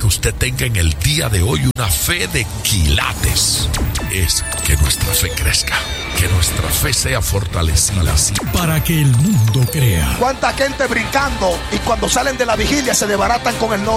que usted tenga en el día de hoy una fe de quilates es que nuestra fe crezca, que nuestra fe sea fortalecida así. Para que el mundo crea. ¿Cuánta gente brincando y cuando salen de la vigilia se desbaratan con el novio?